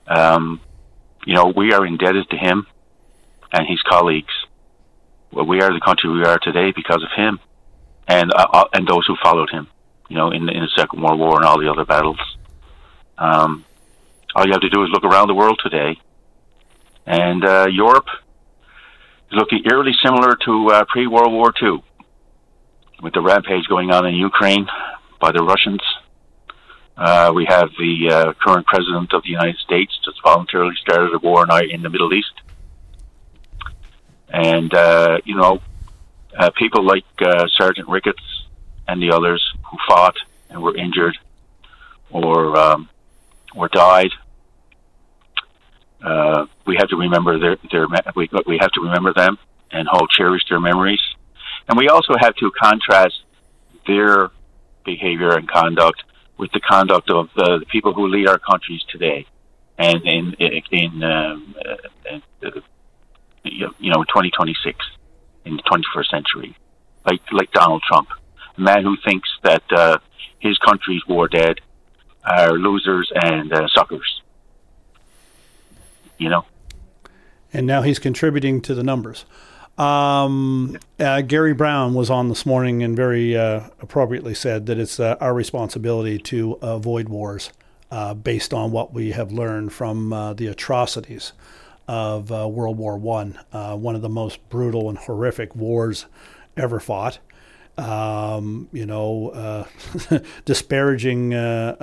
We are indebted to him and his colleagues. Well, we are the country we are today because of him and those who followed him, in the Second World War and all the other battles. All you have to do is look around the world today, and Europe is looking eerily similar to pre-World War II, with the rampage going on in Ukraine by the Russians. We have the current president of the United States just voluntarily started a war in the Middle East. And, people like Sergeant Ricketts and the others who fought and were injured or died, we have to remember we have to remember them and cherish their memories. And we also have to contrast their behavior and conduct with the conduct of the people who lead our countries today, and in 2026, in the 21st century, like Donald Trump, a man who thinks that his country's war dead are losers and suckers. And now he's contributing to the numbers. Gary Brown was on this morning and very appropriately said that it's our responsibility to avoid wars based on what we have learned from the atrocities of World War I, one of the most brutal and horrific wars ever fought. Disparaging,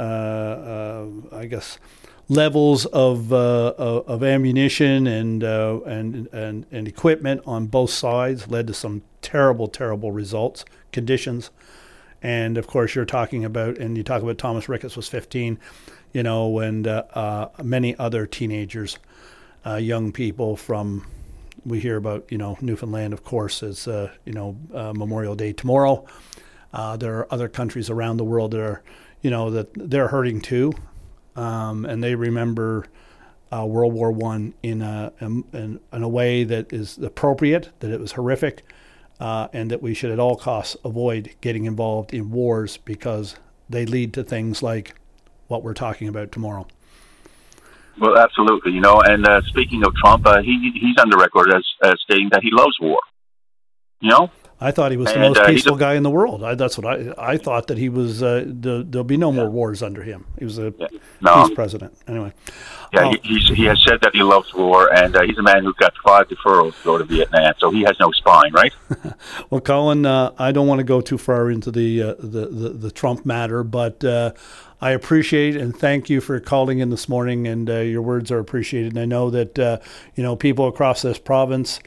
I guess, levels of ammunition and equipment on both sides led to some terrible results, conditions. And of course, you talk about Thomas Ricketts was 15, and many other teenagers, young people we hear about, Newfoundland, of course, is, Memorial Day tomorrow. There are other countries around the world that are, that they're hurting too. And they remember World War I in a way that is appropriate, that it was horrific, and that we should at all costs avoid getting involved in wars because they lead to things like what we're talking about tomorrow. Well, absolutely, and speaking of Trump, he's on the record as stating that he loves war, I thought he was the most peaceful guy in the world. That's what I thought, that he was. There'll be no more wars under him. He was a peace president. Anyway. Yeah, he has said that he loves war, and he's a man who got 5 deferrals to go to Vietnam, so he has no spine, right? Well, Colin, I don't want to go too far into the Trump matter, but I appreciate and thank you for calling in this morning, and your words are appreciated. And I know that people across this province,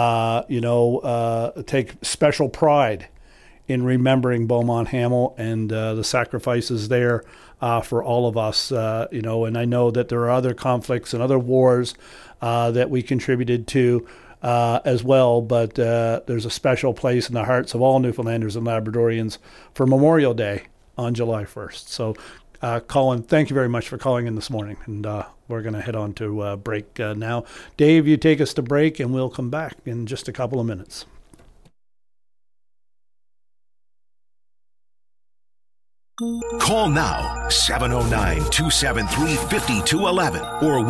take special pride in remembering Beaumont Hamel and the sacrifices there for all of us, and I know that there are other conflicts and other wars that we contributed to as well, but there's a special place in the hearts of all Newfoundlanders and Labradorians for Memorial Day on July 1st. So, Colin, thank you very much for calling in this morning, and we're going to head on to break now. Dave, you take us to break, and we'll come back in just a couple of minutes. Call now, 709-273-5211 or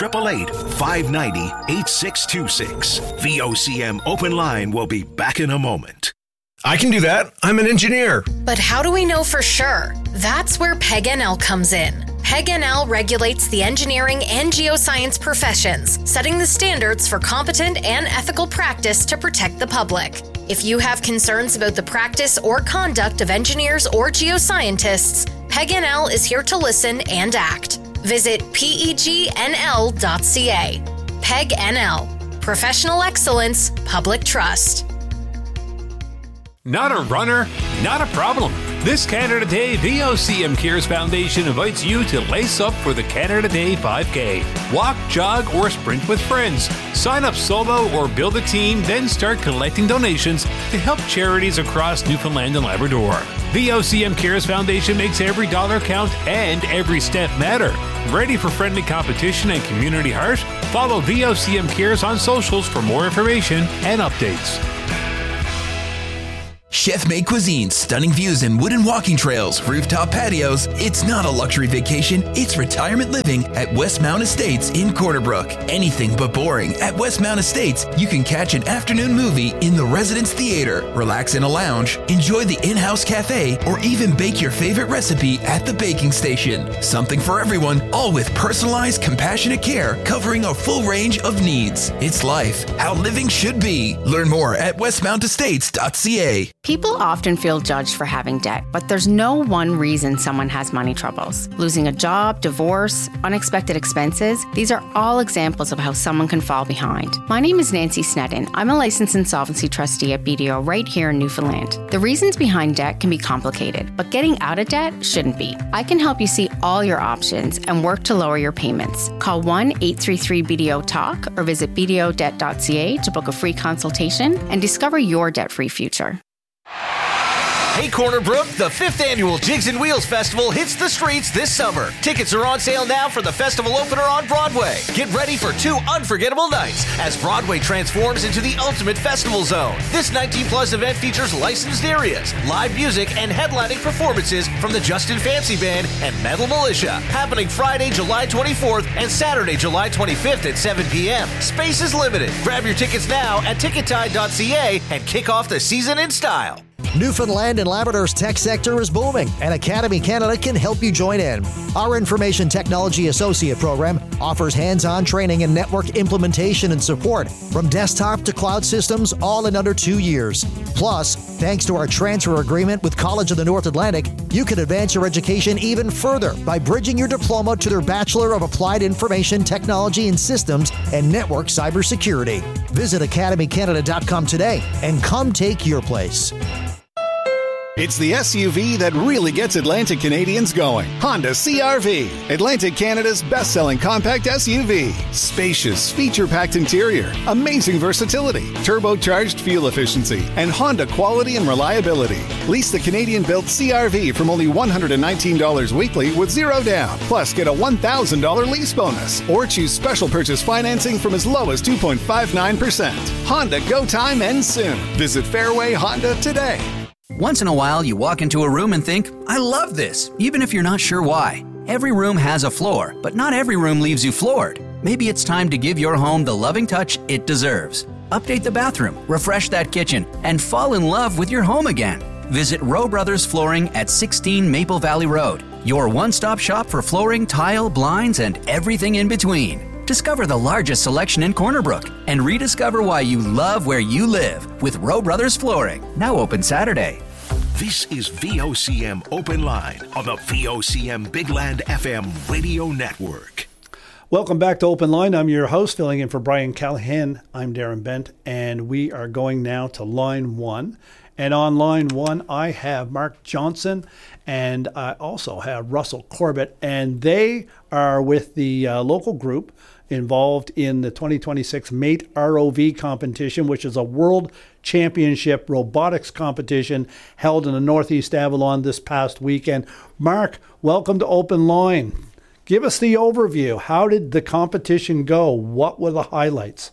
1-888-590-8626. VOCM Open Line will be back in a moment. I can do that. I'm an engineer. But how do we know for sure? That's where PEG-NL comes in. PEG-NL regulates the engineering and geoscience professions, setting the standards for competent and ethical practice to protect the public. If you have concerns about the practice or conduct of engineers or geoscientists, PEG-NL is here to listen and act. Visit pegnl.ca. PEG-NL. Professional excellence, public trust. Not a runner? Not a problem. This Canada Day, VOCM Cares Foundation invites you to lace up for the Canada Day 5K. Walk, jog, or sprint with friends. Sign up solo or build a team, then start collecting donations to help charities across Newfoundland and Labrador. VOCM Cares Foundation makes every dollar count and every step matter. Ready for friendly competition and community heart? Follow VOCM Cares on socials for more information and updates. Chef-made cuisine, stunning views and wooden walking trails, rooftop patios. It's not a luxury vacation, it's retirement living at Westmount Estates in Corner Brook. Anything but boring. At Westmount Estates, you can catch an afternoon movie in the Residence Theater, relax in a lounge, enjoy the in-house cafe, or even bake your favorite recipe at the baking station. Something for everyone, all with personalized, compassionate care covering a full range of needs. It's life, how living should be. Learn more at westmountestates.ca. People often feel judged for having debt, but there's no one reason someone has money troubles. Losing a job, divorce, unexpected expenses, these are all examples of how someone can fall behind. My name is Nancy Sneddon. I'm a licensed insolvency trustee at BDO right here in Newfoundland. The reasons behind debt can be complicated, but getting out of debt shouldn't be. I can help you see all your options and work to lower your payments. Call 1-833-BDO-TALK or visit bdodebt.ca to book a free consultation and discover your debt-free future. Hey Corner Brook, the 5th annual Jigs and Wheels Festival hits the streets this summer. Tickets are on sale now for the festival opener on Broadway. Get ready for 2 unforgettable nights as Broadway transforms into the ultimate festival zone. This 19-plus event features licensed areas, live music, and headlining performances from the Justin Fancy Band and Metal Militia. Happening Friday, July 24th and Saturday, July 25th at 7 p.m. Space is limited. Grab your tickets now at tickettide.ca and kick off the season in style. Newfoundland and Labrador's tech sector is booming, and Academy Canada can help you join in. Our Information Technology Associate program offers hands-on training in network implementation and support, from desktop to cloud systems, all in under 2 years. Plus, thanks to our transfer agreement with College of the North Atlantic, you can advance your education even further by bridging your diploma to their Bachelor of Applied Information Technology and Systems and Network Cybersecurity. Visit academycanada.com today and come take your place. It's the SUV that really gets Atlantic Canadians going. Honda CR-V, Atlantic Canada's best-selling compact SUV. Spacious, feature-packed interior, amazing versatility, turbocharged fuel efficiency, and Honda quality and reliability. Lease the Canadian-built CR-V from only $119 weekly with zero down. Plus, get a $1,000 lease bonus. Or choose special purchase financing from as low as 2.59%. Honda Go Time ends soon. Visit Fairway Honda today. Once in a while, you walk into a room and think, I love this, even if you're not sure why. Every room has a floor, but not every room leaves you floored. Maybe it's time to give your home the loving touch it deserves. Update the bathroom, refresh that kitchen, and fall in love with your home again. Visit Rowe Brothers Flooring at 16 Maple Valley Road, your one-stop shop for flooring, tile, blinds, and everything in between. Discover the largest selection in Corner Brook and rediscover why you love where you live with Rowe Brothers Flooring. Now open Saturday. This is VOCM Open Line on the VOCM Big Land FM radio network. Welcome back to Open Line. I'm your host, filling in for Brian Callahan. I'm Darren Bent, and we are going now to line 1. And on line 1, I have Mark Johnson, and I also have Russell Corbett, and they are with the local group involved in the 2026 MATE ROV competition, which is a world championship robotics competition held in the Northeast Avalon this past weekend. Mark, welcome to Open Line. Give us the overview. How did the competition go? What were the highlights?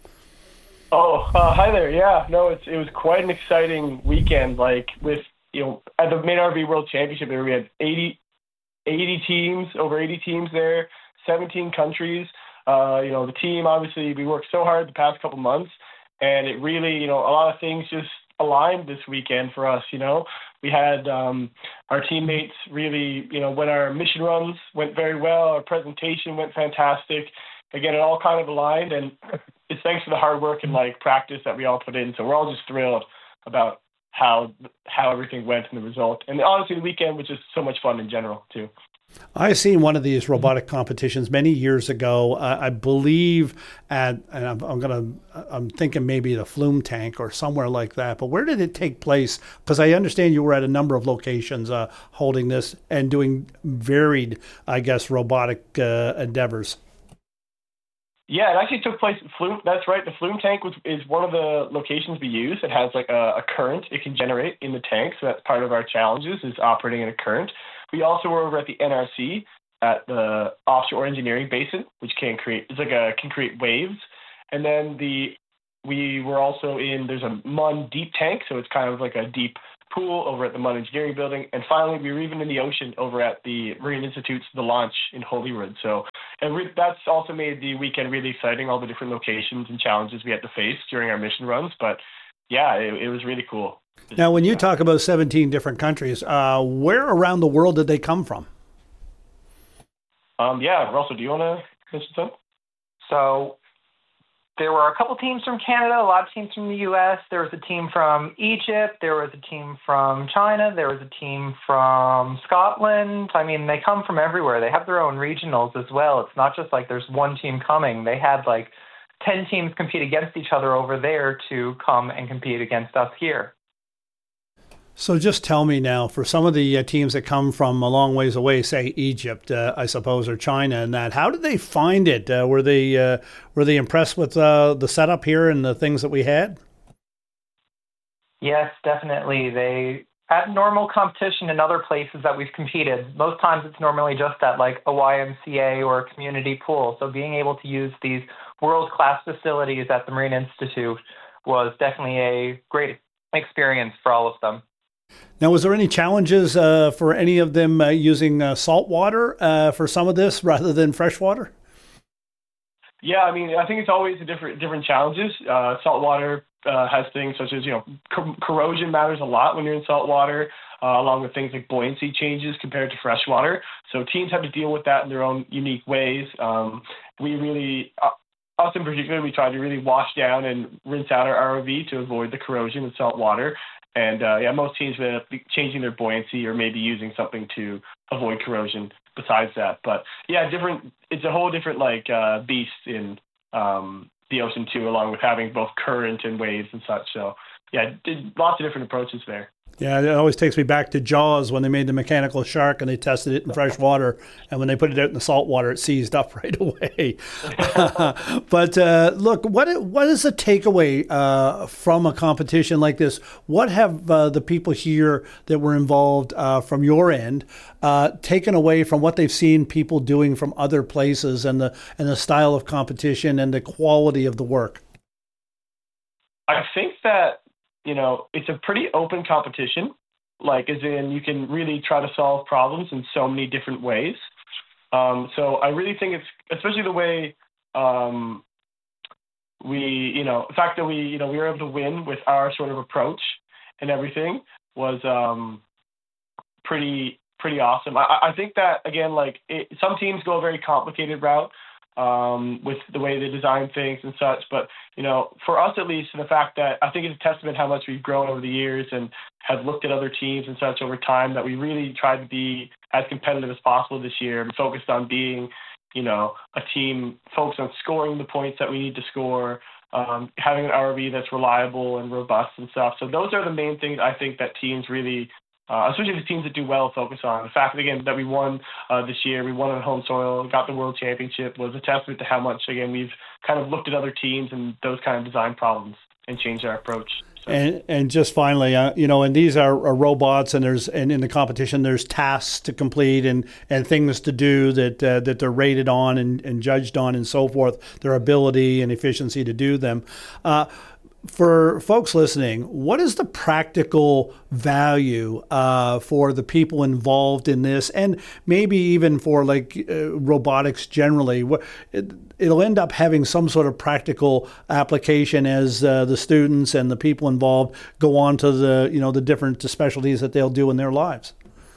Hi there. Yeah, no, it was quite an exciting weekend. Like with, at the MATE ROV World Championship there, we had 80 teams, over 80 teams there, 17 countries. The team, obviously, we worked so hard the past couple months, and it really, a lot of things just aligned this weekend for us. We had our teammates really, when our mission runs went very well, our presentation went fantastic. Again, it all kind of aligned, and it's thanks to the hard work and practice that we all put in. So we're all just thrilled about how everything went and the result. And honestly, the weekend was just so much fun in general too. I seen one of these robotic competitions many years ago. I believe I'm thinking maybe the Flume Tank or somewhere like that. But where did it take place? Because I understand you were at a number of locations holding this and doing varied, robotic endeavors. Yeah, it actually took place at Flume. That's right. The Flume Tank is one of the locations we use. It has a current it can generate in the tank. So that's part of our challenges is operating in a current. We also were over at the NRC at the Offshore Engineering Basin, which can create waves. And then the we were also there's a MUN deep tank, so it's kind of like a deep pool over at the MUN Engineering Building. And finally, we were even in the ocean over at the Marine Institute's The Launch in Holyrood. So that's also made the weekend really exciting, all the different locations and challenges we had to face during our mission runs. But yeah, it was really cool. Now, when you talk about 17 different countries, where around the world did they come from? Yeah, Russell, do you want to mention something? So there were a couple teams from Canada, a lot of teams from the U.S. There was a team from Egypt. There was a team from China. There was a team from Scotland. I mean, they come from everywhere. They have their own regionals as well. It's not just like there's one team coming. They had like 10 teams compete against each other over there to come and compete against us here. So just tell me now, for some of the teams that come from a long ways away, say Egypt, I suppose, or China, and that, how did they find it? Were they impressed with the setup here and the things that we had? Yes, definitely. They at normal competition in other places that we've competed, most times it's normally just at like a YMCA or a community pool. So being able to use these world-class facilities at the Marine Institute was definitely a great experience for all of them. Now, was there any challenges for any of them using salt water for some of this rather than fresh water? Yeah, I mean, I think it's always different challenges. Salt water has things such as, corrosion matters a lot when you're in salt water, along with things like buoyancy changes compared to fresh water. So teams have to deal with that in their own unique ways. We really, us in particular, we try to really wash down and rinse out our ROV to avoid the corrosion in salt water. And most teams will be changing their buoyancy or maybe using something to avoid corrosion besides that. But yeah, it's a whole different beast in the ocean too, along with having both current and waves and such. So yeah, lots of different approaches there. Yeah, it always takes me back to Jaws when they made the mechanical shark and they tested it in fresh water, and when they put it out in the salt water, it seized up right away. But look, what is the takeaway from a competition like this? What have the people here that were involved from your end taken away from what they've seen people doing from other places and the style of competition and the quality of the work? I think that it's a pretty open competition, as in you can really try to solve problems in so many different ways. So I really think it's, especially the way the fact that we were able to win with our sort of approach and everything was pretty awesome. I think that, again, some teams go a very complicated route with the way they design things and such. But, for us at least, the fact that I think it's a testament how much we've grown over the years and have looked at other teams and such over time, that we really tried to be as competitive as possible this year and focused on being, a team focused on scoring the points that we need to score, having an ROV that's reliable and robust and stuff. So those are the main things I think that teams really, especially the teams that do well, focus on. The fact, again, that we won this year, we won on home soil, got the World Championship, was a testament to how much, again, we've kind of looked at other teams and those kind of design problems and changed our approach. So. And just finally, and these are robots, and in the competition there's tasks to complete and things to do that they're rated on and judged on and so forth, their ability and efficiency to do them. For folks listening, what is the practical value for the people involved in this, and maybe even for robotics generally? It'll end up having some sort of practical application as the students and the people involved go on to the different specialties that they'll do in their lives.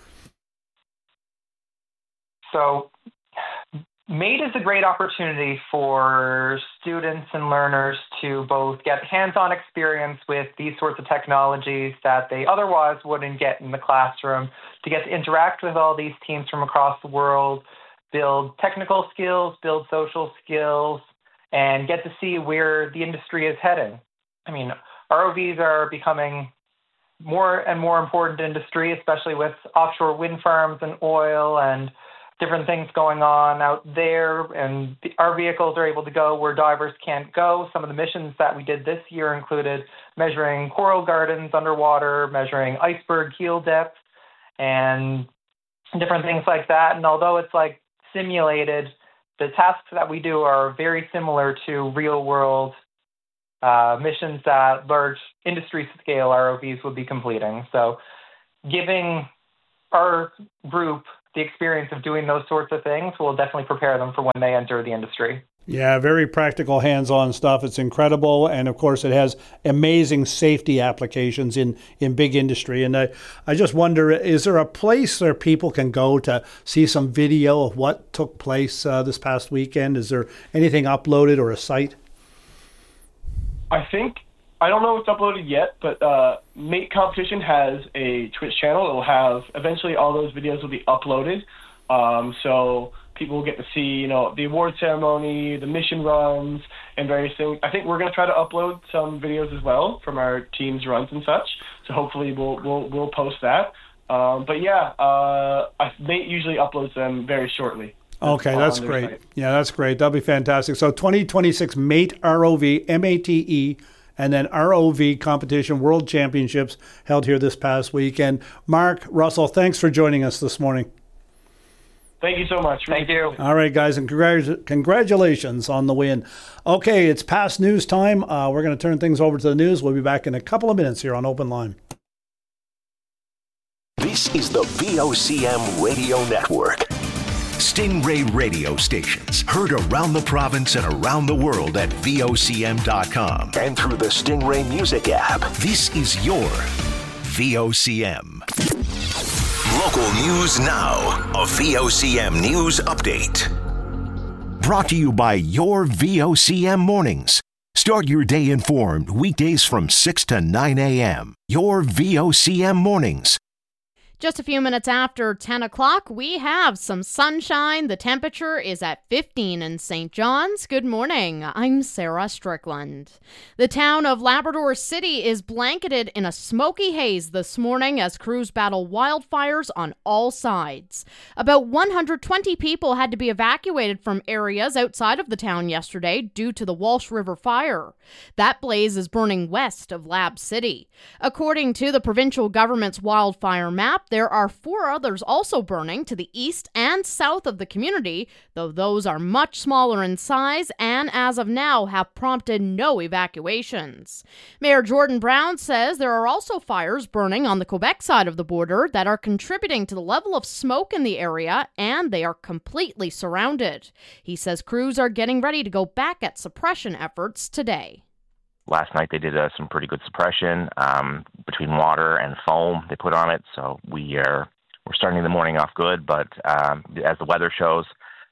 So MATE is a great opportunity for students and learners to both get hands-on experience with these sorts of technologies that they otherwise wouldn't get in the classroom, to get to interact with all these teams from across the world, build technical skills, build social skills, and get to see where the industry is heading. I mean, ROVs are becoming more and more important industry, especially with offshore wind farms and oil and different things going on out there, and our vehicles are able to go where divers can't go. Some of the missions that we did this year included measuring coral gardens underwater, measuring iceberg keel depth, and different things like that. And although it's simulated, the tasks that we do are very similar to real world missions that large industry-scale ROVs would be completing. So giving our group the experience of doing those sorts of things will definitely prepare them for when they enter the industry. Yeah, very practical, hands-on stuff. It's incredible. And, of course, it has amazing safety applications in big industry. And I just wonder, is there a place where people can go to see some video of what took place this past weekend? Is there anything uploaded or a site? I don't know if it's uploaded yet, but Mate Competition has a Twitch channel. It'll have, eventually all those videos will be uploaded. So people will get to see, the award ceremony, the mission runs, and various things. I think we're going to try to upload some videos as well from our team's runs and such. So hopefully we'll post that. But yeah, Mate usually uploads them very shortly. Okay, that's great. Site. Yeah, that's great. That'll be fantastic. So 2026 Mate ROV, MATE, and then ROV Competition World Championships held here this past week. And Mark, Russell, thanks for joining us this morning. Thank you so much. Thank you. All right, guys, and congratulations on the win. Okay, it's past news time. We're going to turn things over to the news. We'll be back in a couple of minutes here on Open Line. This is the VOCM Radio Network. Stingray radio stations heard around the province and around the world at VOCM.com and through the Stingray Music app. This is your VOCM. Local news now. A VOCM news update. Brought to you by your VOCM mornings. Start your day informed weekdays from 6 to 9 a.m. Your VOCM mornings. Just a few minutes after 10 o'clock, we have some sunshine. The temperature is at 15 in St. John's. Good morning. I'm Sarah Strickland. The town of Labrador City is blanketed in a smoky haze this morning as crews battle wildfires on all sides. About 120 people had to be evacuated from areas outside of the town yesterday due to the Walsh River fire. That blaze is burning west of Lab City. According to the provincial government's wildfire map, there are 4 others also burning to the east and south of the community, though those are much smaller in size and, as of now, have prompted no evacuations. Mayor Jordan Brown says there are also fires burning on the Quebec side of the border that are contributing to the level of smoke in the area, and they are completely surrounded. He says crews are getting ready to go back at suppression efforts today. Last night they did some pretty good suppression between water and foam they put on it. So we're starting the morning off good, but as the weather shows,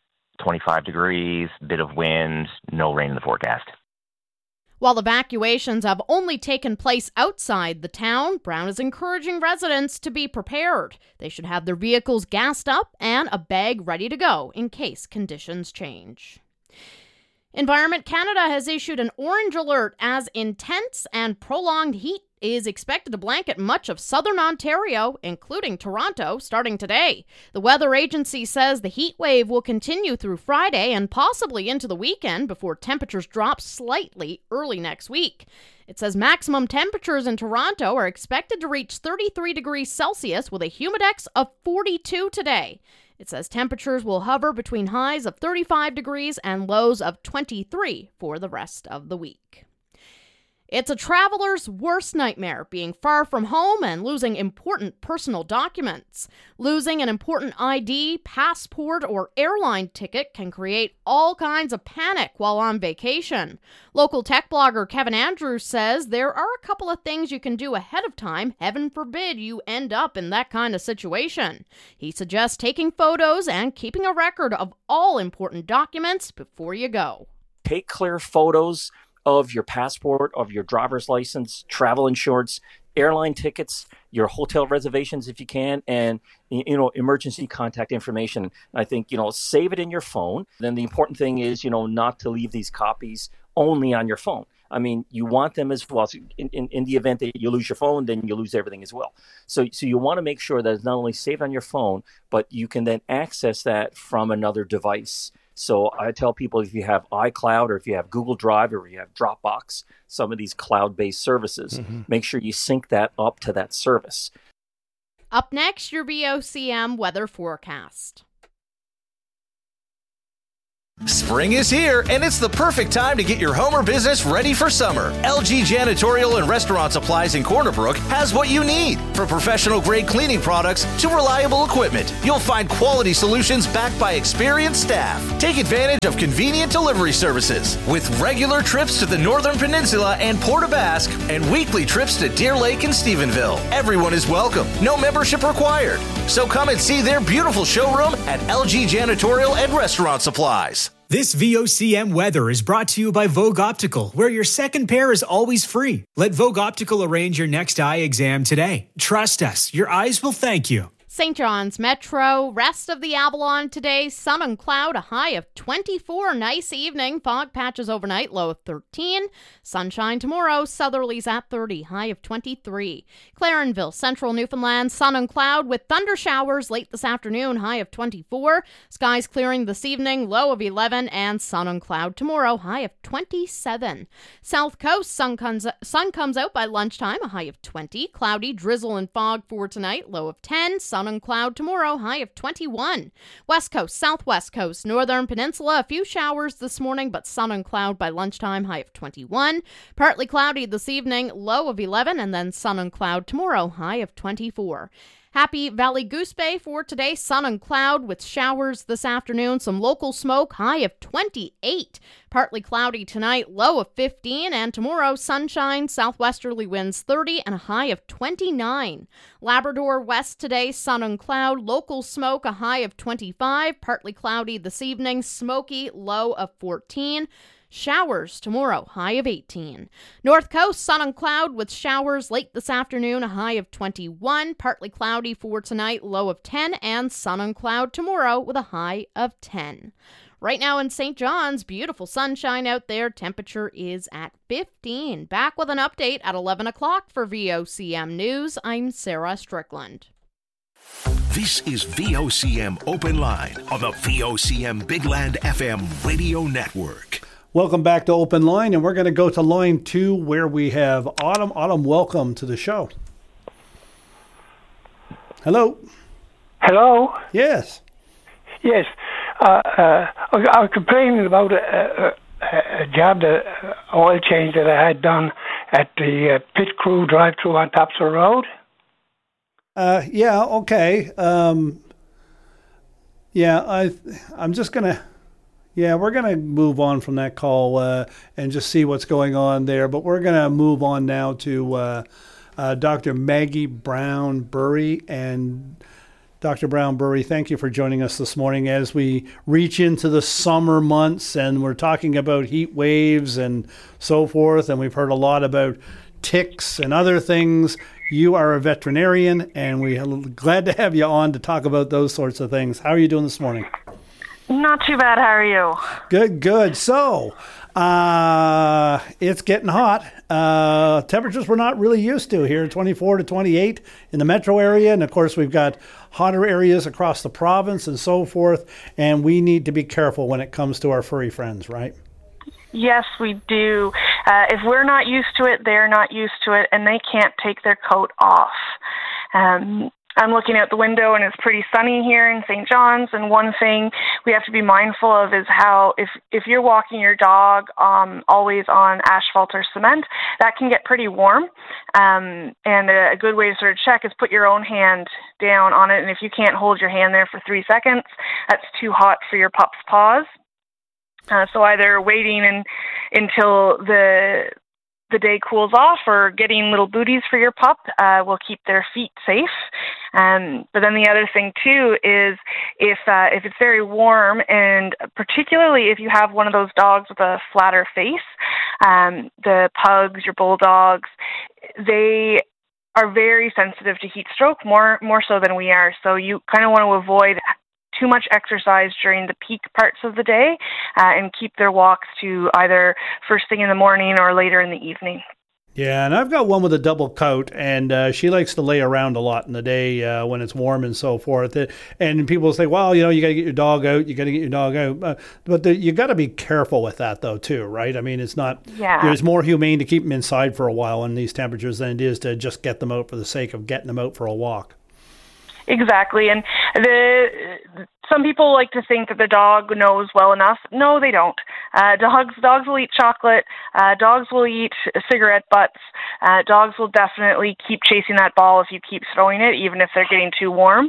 25 degrees, bit of wind, no rain in the forecast. While evacuations have only taken place outside the town, Brown is encouraging residents to be prepared. They should have their vehicles gassed up and a bag ready to go in case conditions change. Environment Canada has issued an orange alert as intense and prolonged heat is expected to blanket much of southern Ontario, including Toronto, starting today. The weather agency says the heat wave will continue through Friday and possibly into the weekend before temperatures drop slightly early next week. It says maximum temperatures in Toronto are expected to reach 33 degrees Celsius with a humidex of 42 today. It says temperatures will hover between highs of 35 degrees and lows of 23 for the rest of the week. It's a traveler's worst nightmare, being far from home and losing important personal documents. Losing an important ID, passport, or airline ticket can create all kinds of panic while on vacation. Local tech blogger Kevin Andrews says there are a couple of things you can do ahead of time. Heaven forbid you end up in that kind of situation. He suggests taking photos and keeping a record of all important documents before you go. Take clear photos of your passport, of your driver's license, travel insurance, airline tickets, your hotel reservations if you can, and emergency contact information. I think save it in your phone. Then the important thing is not to leave these copies only on your phone. I mean, you want them as well. In the event that you lose your phone, then you lose everything as well. So you want to make sure that it's not only saved on your phone, but you can then access that from another device. So I tell people, if you have iCloud or if you have Google Drive or you have Dropbox, some of these cloud-based services, make sure you sync that up to that service. Up next, your VOCM weather forecast. Spring is here, and it's the perfect time to get your home or business ready for summer. LG Janitorial and Restaurant Supplies in Corner Brook has what you need. From professional-grade cleaning products to reliable equipment, you'll find quality solutions backed by experienced staff. Take advantage of convenient delivery services with regular trips to the Northern Peninsula and Port aux Basques and weekly trips to Deer Lake and Stephenville. Everyone is welcome. No membership required. So come and see their beautiful showroom at LG Janitorial and Restaurant Supplies. This VOCM weather is brought to you by Vogue Optical, where your second pair is always free. Let Vogue Optical arrange your next eye exam today. Trust us, your eyes will thank you. St. John's Metro, rest of the Avalon today, sun and cloud, a high of 24. Nice evening, fog patches overnight, low of 13. Sunshine tomorrow, southerlies at 30, high of 23. Clarenville, central Newfoundland, sun and cloud with thunder showers late this afternoon, high of 24. Skies clearing this evening, low of 11, and sun and cloud tomorrow, high of 27. South Coast, sun comes out by lunchtime, a high of 20. Cloudy, drizzle and fog for tonight, low of 10. Sun and cloud tomorrow, high of 21. West Coast, Southwest Coast, Northern Peninsula, a few showers this morning, but sun and cloud by lunchtime, high of 21. Partly cloudy this evening, low of 11, and then sun and cloud tomorrow, high of 24. Happy Valley Goose Bay for today, sun and cloud with showers this afternoon, some local smoke, high of 28. Partly cloudy tonight, low of 15, and tomorrow sunshine, southwesterly winds 30, and a high of 29. Labrador West today, sun and cloud, local smoke, a high of 25. Partly cloudy this evening, smoky, low of 14. Showers tomorrow, high of 18. North Coast, sun and cloud with showers late this afternoon, a high of 21. Partly cloudy for tonight, low of 10. And sun and cloud tomorrow with a high of 10. Right now in St. John's, beautiful sunshine out there. Temperature is at 15. Back with an update at 11 o'clock for VOCM News. I'm Sarah Strickland. This is VOCM Open Line on the VOCM Big Land FM radio network. Welcome back to Open Line, and we're going to go to line 2 where we have Autumn. Autumn, welcome to the show. Hello. Hello? Yes. Yes. I was complaining about a job, oil change that I had done at the Pit Crew drive-thru on Topsail Road. Yeah, okay. I'm just going to... Yeah, we're going to move on from that call and just see what's going on there. But we're going to move on now to Dr. Maggie Brown-Burry. And Dr. Brown-Burry, thank you for joining us this morning as we reach into the summer months. And we're talking about heat waves and so forth. And we've heard a lot about ticks and other things. You are a veterinarian, and we're glad to have you on to talk about those sorts of things. How are you doing this morning? Not too bad. How are you? Good. So, it's getting hot. Temperatures we're not really used to here, 24 to 28 in the metro area. And, of course, we've got hotter areas across the province and so forth. And we need to be careful when it comes to our furry friends, right? Yes, we do. If we're not used to it, they're not used to it, and they can't take their coat off. I'm looking out the window, and it's pretty sunny here in St. John's, and one thing we have to be mindful of is how if you're walking your dog always on asphalt or cement, that can get pretty warm, and a good way to sort of check is put your own hand down on it, and if you can't hold your hand there for 3 seconds, that's too hot for your pup's paws. So either waiting until the day cools off or getting little booties for your pup will keep their feet safe. But then the other thing too is if it's very warm, and particularly if you have one of those dogs with a flatter face, the pugs, your bulldogs, they are very sensitive to heat stroke, more so than we are. So you kind of want to avoid too much exercise during the peak parts of the day and keep their walks to either first thing in the morning or later in the evening. Yeah, and I've got one with a double coat, and she likes to lay around a lot in the day when it's warm and so forth. And people say, well, you got to get your dog out. You got to get your dog out. But you got to be careful with that, though, too, right? I mean, it's not. Yeah. It's more humane to keep them inside for a while in these temperatures than it is to just get them out for the sake of getting them out for a walk. Exactly, and some people like to think that the dog knows well enough. No, they don't. Dogs will eat chocolate. Dogs will eat cigarette butts. Dogs will definitely keep chasing that ball if you keep throwing it, even if they're getting too warm.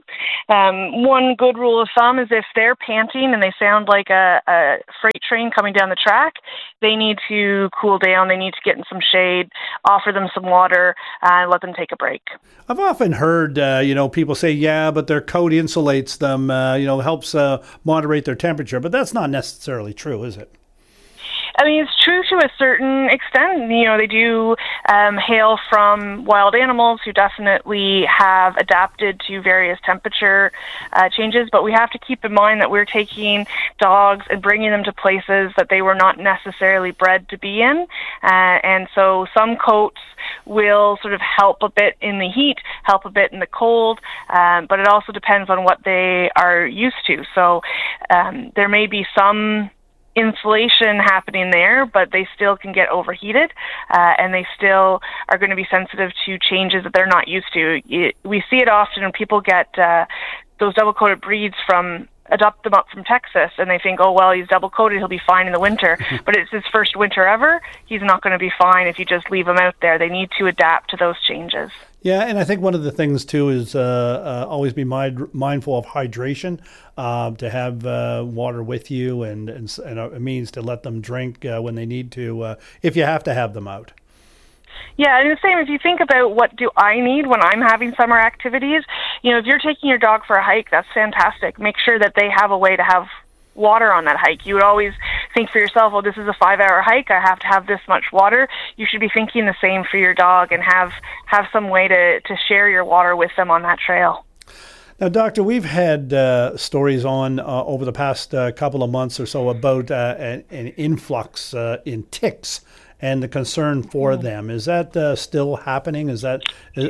One good rule of thumb is if they're panting and they sound like a freight train coming down the track, they need to cool down. They need to get in some shade, offer them some water, and let them take a break. I've often heard, people say, yeah, but their coat insulates them, helps moderate their temperature, but that's not necessarily true, is it? I mean, it's true to a certain extent. They do hail from wild animals who definitely have adapted to various temperature changes, but we have to keep in mind that we're taking dogs and bringing them to places that they were not necessarily bred to be in, and so some coats will sort of help a bit in the heat, help a bit in the cold, but it also depends on what they are used to. So there may be some insulation happening there, but they still can get overheated, and they still are going to be sensitive to changes that they're not used to. We see it often when people get those double-coated breeds adopt them up from Texas, and they think, oh, well, he's double-coated, he'll be fine in the winter. But it's his first winter ever. He's not going to be fine if you just leave him out there. They need to adapt to those changes. Yeah, and I think one of the things, too, is always be mindful of hydration, to have water with you and a means to let them drink when they need to, if you have to have them out. Yeah, and the same, if you think about what do I need when I'm having summer activities, if you're taking your dog for a hike, that's fantastic. Make sure that they have a way to have water on that hike. You would always think for yourself, well, this is a 5-hour hike, I have to have this much water. You should be thinking the same for your dog and have some way to share your water with them on that trail. Now, Doctor, we've had stories on over the past couple of months or so about an influx in ticks and the concern for them. Is that still happening? Is that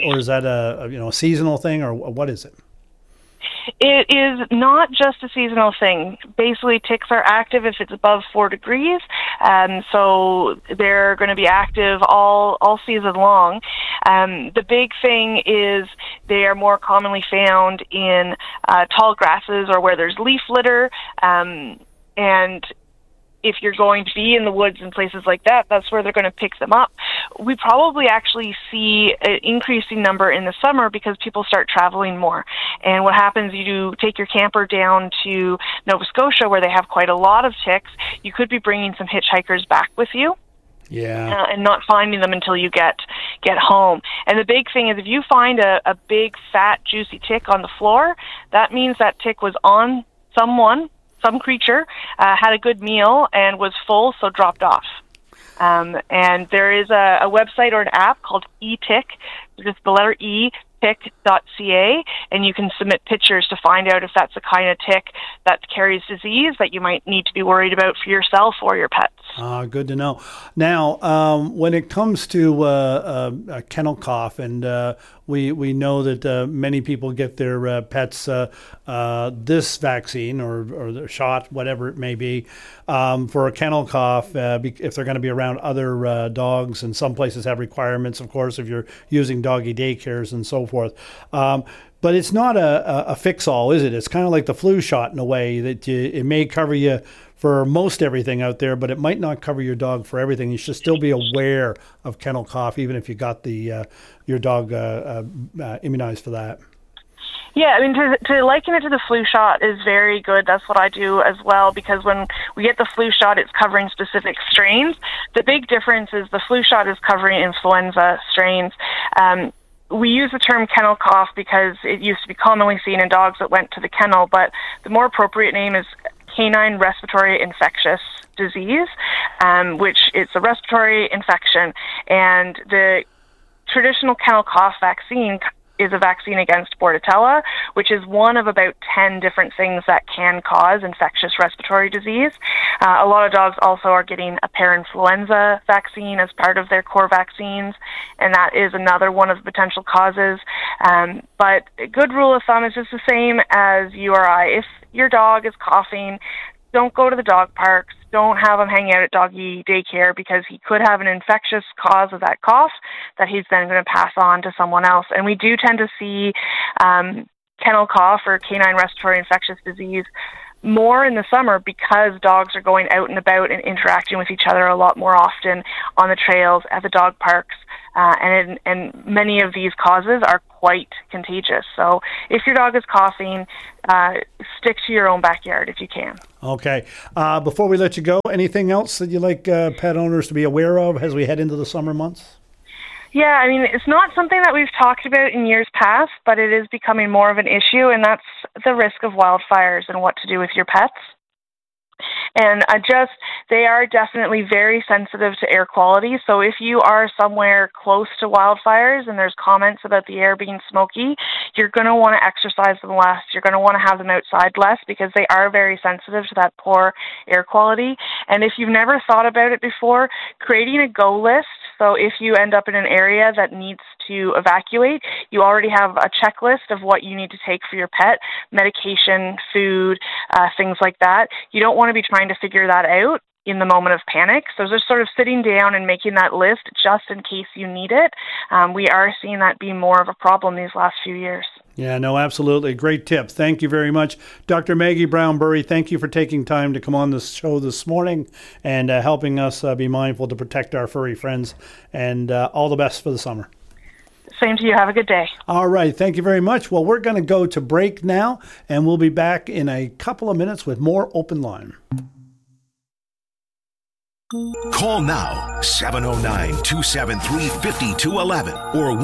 a seasonal thing, or what is it? It is not just a seasonal thing. Basically, ticks are active if it's above 4 degrees, so they're going to be active all season long. The big thing is they are more commonly found in tall grasses or where there's leaf litter, and if you're going to be in the woods and places like that, that's where they're going to pick them up. We probably actually see an increasing number in the summer because people start traveling more. And what happens, you take your camper down to Nova Scotia where they have quite a lot of ticks. You could be bringing some hitchhikers back with you. Yeah. And not finding them until you get home. And the big thing is if you find a big, fat, juicy tick on the floor, that means that tick was on some creature, had a good meal and was full, so dropped off. And there is a website or an app called eTick, just the letter E, tick.ca, and you can submit pictures to find out if that's the kind of tick that carries disease that you might need to be worried about for yourself or your pets. Good to know. Now, when it comes to kennel cough, and we know that many people get their pets this vaccine or the shot, whatever it may be, for a kennel cough, if they're going to be around other dogs, and some places have requirements, of course, if you're using doggy daycares and so forth. But it's not a fix-all, is it? It's kind of like the flu shot in a way that it may cover you for most everything out there, but it might not cover your dog for everything. You should still be aware of kennel cough, even if you got your dog immunized for that. Yeah, I mean, to liken it to the flu shot is very good. That's what I do as well, because when we get the flu shot, it's covering specific strains. The big difference is the flu shot is covering influenza strains. We use the term kennel cough because it used to be commonly seen in dogs that went to the kennel, but the more appropriate name is canine respiratory infectious disease, which it's a respiratory infection. And the traditional kennel cough vaccine is a vaccine against Bordetella, which is one of about 10 different things that can cause infectious respiratory disease. A lot of dogs also are getting a parainfluenza vaccine as part of their core vaccines, and that is another one of the potential causes. But a good rule of thumb is just the same as URI. If your dog is coughing, don't go to the dog parks. Don't have him hang out at doggy daycare because he could have an infectious cause of that cough that he's then going to pass on to someone else. And we do tend to see kennel cough or canine respiratory infectious disease more in the summer because dogs are going out and about and interacting with each other a lot more often on the trails, at the dog parks, and many of these causes are quite contagious. So if your dog is coughing, stick to your own backyard if you can. Okay. Before we let you go, anything else that you'd like pet owners to be aware of as we head into the summer months? Yeah, I mean, it's not something that we've talked about in years past, but it is becoming more of an issue, and that's the risk of wildfires and what to do with your pets. And they are definitely very sensitive to air quality. So if you are somewhere close to wildfires and there's comments about the air being smoky, you're going to want to exercise them less. You're going to want to have them outside less because they are very sensitive to that poor air quality. And if you've never thought about it before, creating a go list. So if you end up in an area that needs to evacuate, you already have a checklist of what you need to take for your pet, medication, food, things like that. You don't want to be trying to figure that out in the moment of panic. So just sort of sitting down and making that list just in case you need it. We are seeing that be more of a problem these last few years. Yeah, no, absolutely. Great tip. Thank you very much. Dr. Maggie Brown-Burry, thank you for taking time to come on this show this morning and helping us be mindful to protect our furry friends. And all the best for the summer. Same to you. Have a good day. All right. Thank you very much. Well, we're going to go to break now, and we'll be back in a couple of minutes with more Open Line. Call now, 709-273-5211 or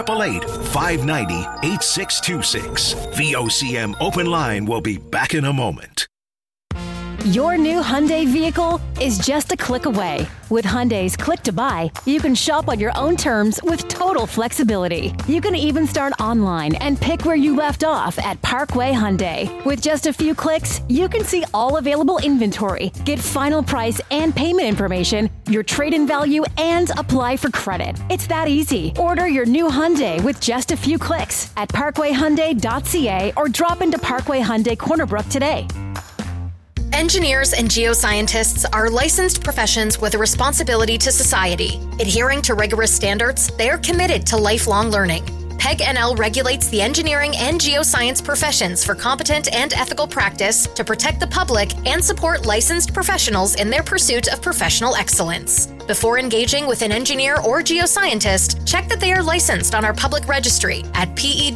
1-888-590-8626. VOCM Open Line will be back in a moment. Your new Hyundai vehicle is just a click away. With Hyundai's Click to Buy, you can shop on your own terms with total flexibility. You can even start online and pick where you left off at Parkway Hyundai. With just a few clicks, you can see all available inventory, get final price and payment information, your trade-in value, and apply for credit. It's that easy. Order your new Hyundai with just a few clicks at parkwayhyundai.ca or drop into Parkway Hyundai Corner Brook today. Engineers and geoscientists are licensed professions with a responsibility to society. Adhering to rigorous standards, they are committed to lifelong learning. PEG-NL regulates the engineering and geoscience professions for competent and ethical practice to protect the public and support licensed professionals in their pursuit of professional excellence. Before engaging with an engineer or geoscientist, check that they are licensed on our public registry at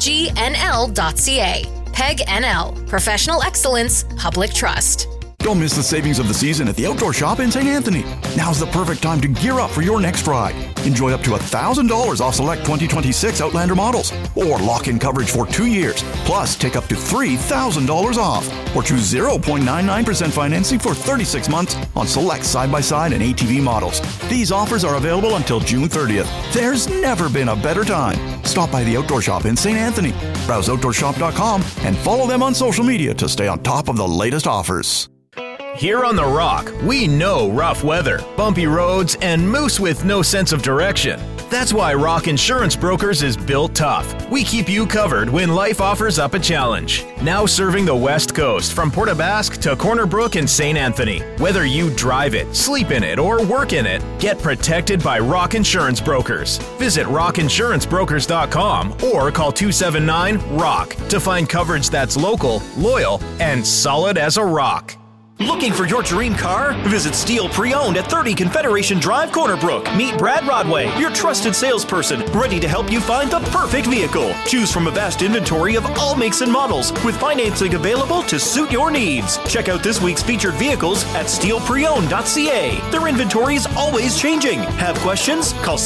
pegnl.ca. PEG-NL, Professional Excellence, Public Trust. Don't miss the savings of the season at the Outdoor Shop in St. Anthony. Now's the perfect time to gear up for your next ride. Enjoy up to $1,000 off select 2026 Outlander models, or lock-in coverage for 2 years. Plus, take up to $3,000 off, or choose 0.99% financing for 36 months on select side-by-side and ATV models. These offers are available until June 30th. There's never been a better time. Stop by the Outdoor Shop in St. Anthony. Browse OutdoorShop.com and follow them on social media to stay on top of the latest offers. Here on The Rock, we know rough weather, bumpy roads, and moose with no sense of direction. That's why Rock Insurance Brokers is built tough. We keep you covered when life offers up a challenge. Now serving the West Coast from Port aux Basques to Corner Brook and St. Anthony. Whether you drive it, sleep in it, or work in it, get protected by Rock Insurance Brokers. Visit rockinsurancebrokers.com or call 279-ROCK to find coverage that's local, loyal, and solid as a rock. Looking for your dream car? Visit Steel Pre-Owned at 30 Confederation Drive, Corner Brook. Meet Brad Rodway, your trusted salesperson, ready to help you find the perfect vehicle. Choose from a vast inventory of all makes and models, with financing available to suit your needs. Check out this week's featured vehicles at steelpreowned.ca. Their inventory is always changing. Have questions? Call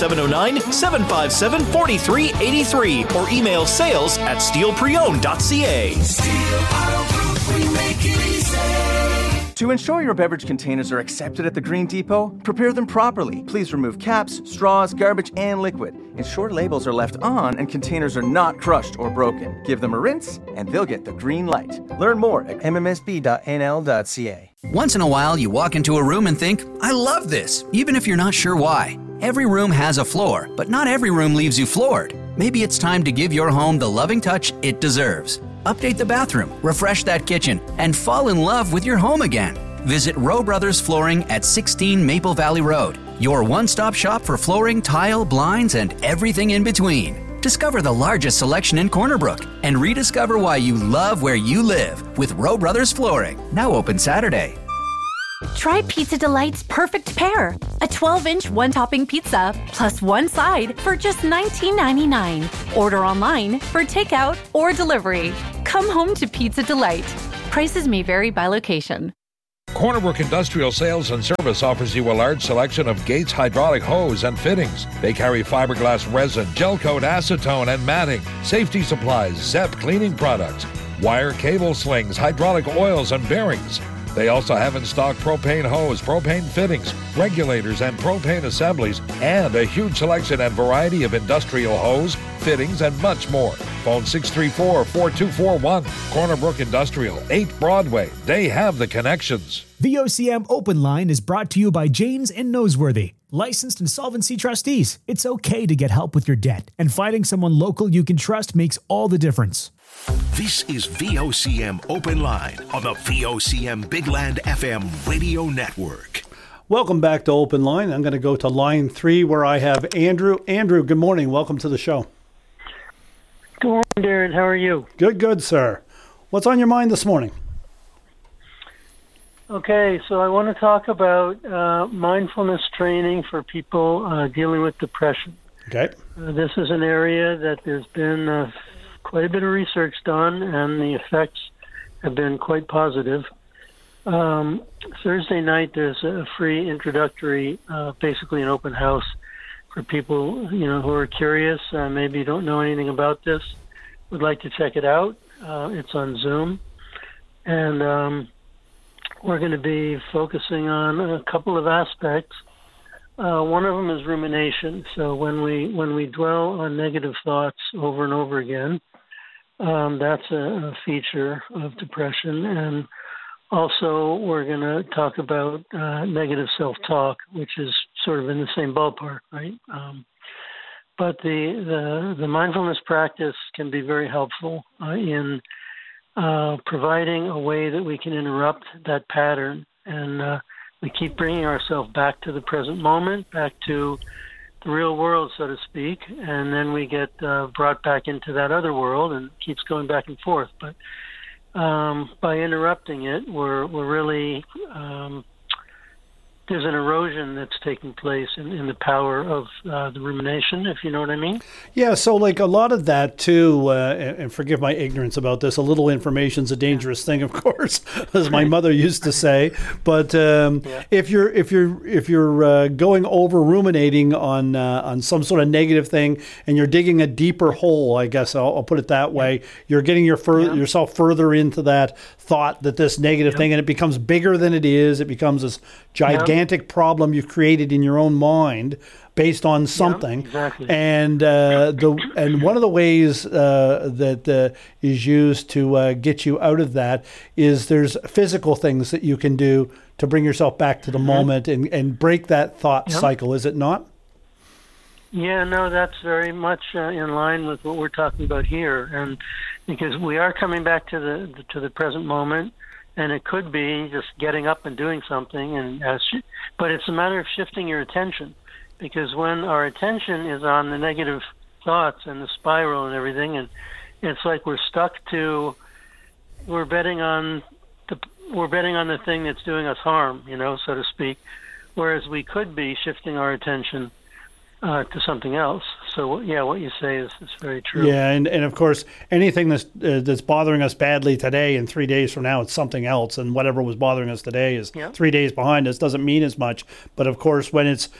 709-757-4383 or email sales@steelpreowned.ca. Steel Auto Group, we make it easy. To ensure your beverage containers are accepted at the Green Depot, prepare them properly. Please remove caps, straws, garbage, and liquid. Ensure labels are left on and containers are not crushed or broken. Give them a rinse, and they'll get the green light. Learn more at mmsb.nl.ca. Once in a while, you walk into a room and think, I love this, even if you're not sure why. Every room has a floor, but not every room leaves you floored. Maybe it's time to give your home the loving touch it deserves. Update the bathroom, refresh that kitchen, and fall in love with your home again. Visit Rowe Brothers Flooring at 16 Maple Valley Road, your one-stop shop for flooring, tile, blinds, and everything in between. Discover the largest selection in Corner Brook and rediscover why you love where you live with Rowe Brothers Flooring. Now open Saturday. Try Pizza Delight's perfect pair. A 12-inch one-topping pizza plus one side for just $19.99. Order online for takeout or delivery. Come home to Pizza Delight. Prices may vary by location. Corner Brook Industrial Sales and Service offers you a large selection of Gates hydraulic hose and fittings. They carry fiberglass resin, gel coat, acetone, and matting, safety supplies, ZEP cleaning products, wire cable slings, hydraulic oils, and bearings. They also have in stock propane hose, propane fittings, regulators, and propane assemblies, and a huge selection and variety of industrial hose, fittings, and much more. Phone 634-4241. Corner Brook Industrial, 8 Broadway. They have the connections. The OCM Open Line is brought to you by Janes and Noseworthy, licensed insolvency trustees. It's okay to get help with your debt, and finding someone local you can trust makes all the difference. This is VOCM Open Line on the VOCM Big Land FM radio network. Welcome back to Open Line. I'm going to go to line 3 where I have Andrew. Andrew, good morning. Welcome to the show. Good morning, Darren. How are you? Good, sir. What's on your mind this morning? Okay, so I want to talk about mindfulness training for people dealing with depression. Okay. This is an area that there's been quite a bit of research done, and the effects have been quite positive. Thursday night, there's a free introductory, basically an open house for people, who are curious, maybe don't know anything about this, would like to check it out. It's on Zoom, and we're going to be focusing on a couple of aspects. One of them is rumination. So when we dwell on negative thoughts over and over again, that's a feature of depression. And also, we're going to talk about negative self-talk, which is sort of in the same ballpark, right? But the mindfulness practice can be very helpful in providing a way that we can interrupt that pattern, and we keep bringing ourselves back to the present moment, back to the real world, so to speak, and then we get brought back into that other world, and it keeps going back and forth. But by interrupting it, we're really there's an erosion that's taking place in the power of the rumination, if you know what I mean. Yeah, so like a lot of that too, and forgive my ignorance about this, a little information's a dangerous thing, of course, as my mother used to say. But if you're going over ruminating on some sort of negative thing, and you're digging a deeper hole, I guess I'll put it that way, you're getting yourself further into that thought that this negative thing, and it becomes bigger than it is. It becomes this gigantic problem you've created in your own mind based on something. Exactly. And one of the ways that is used to get you out of that is there's physical things that you can do to bring yourself back to the moment and break that thought cycle, is it not? Yeah, no, that's very much in line with what we're talking about here, and because we are coming back to the present moment, and it could be just getting up and doing something, but it's a matter of shifting your attention, because when our attention is on the negative thoughts and the spiral and everything, and it's like we're betting on the thing that's doing us harm, so to speak, whereas we could be shifting our attention to something else. So what you say is very true. Yeah, and of course, anything that's bothering us badly today, and 3 days from now it's something else, and whatever was bothering us today is 3 days behind us, doesn't mean as much. But of course, when it's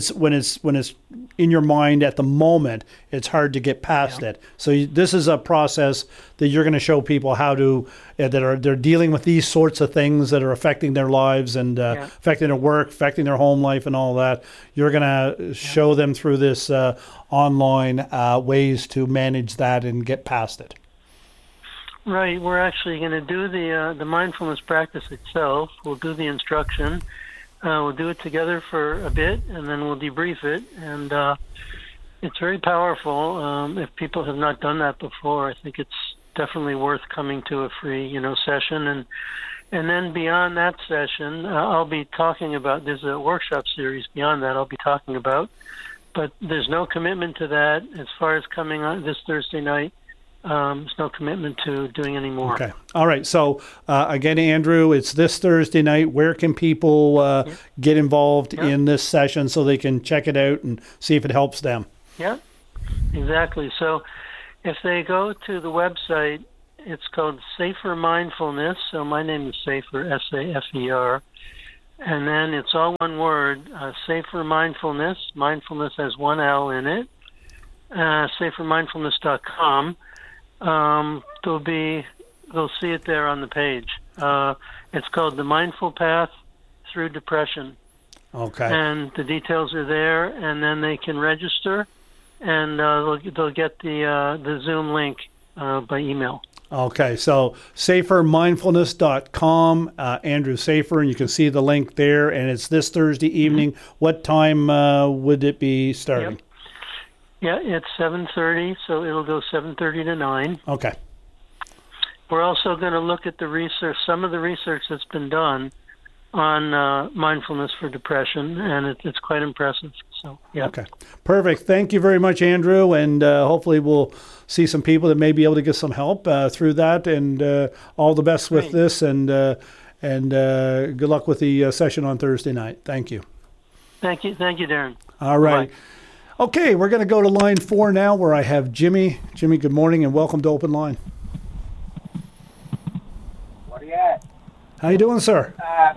in your mind at the moment, it's hard to get past it. So this is a process that you're going to show people how to they're dealing with these sorts of things that are affecting their lives and affecting their work, affecting their home life, and all that. You're going to show them through this online ways to manage that and get past it. Right. We're actually going to do the mindfulness practice itself. We'll do the instruction. We'll do it together for a bit, and then we'll debrief it. And it's very powerful. If people have not done that before, I think it's definitely worth coming to a free, session. And then beyond that session, I'll be talking about, there's a workshop series beyond that I'll be talking about. But there's no commitment to that as far as coming on this Thursday night. There's no commitment to doing any more. Okay. All right. So, again, Andrew, it's this Thursday night. Where can people get involved in this session so they can check it out and see if it helps them? Yeah, exactly. So if they go to the website, it's called Safer Mindfulness. So my name is Safer, S-A-F-E-R. And then it's all one word, Safer Mindfulness. Mindfulness has one L in it. SaferMindfulness.com. They'll see it there on the page. It's called The Mindful Path Through Depression. Okay. And the details are there, and then they can register, and they'll get the Zoom link by email. Okay, so safermindfulness.com, Andrew Safer, and you can see the link there, and it's this Thursday evening. What time would it be starting? Yep. Yeah, it's 7:30, so it'll go 7:30 to 9. Okay. We're also going to look at the research, some of the research that's been done on mindfulness for depression, and it's quite impressive. So, yeah. Okay. Perfect. Thank you very much, Andrew, and hopefully we'll see some people that may be able to get some help through that, and all the best with this, and good luck with the session on Thursday night. Thank you. Thank you, Darren. All right. Bye. Okay, we're going to go to line 4 now, where I have Jimmy. Jimmy, good morning, and welcome to Open Line. What are you at? How you doing, sir?